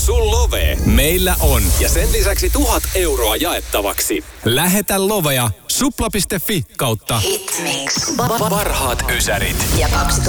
Sun Love meillä on. Ja sen lisäksi 1000 euroa jaettavaksi. Lähetä lovea supla.fi/Hitmix. Parhaat ysärit. Ja 2000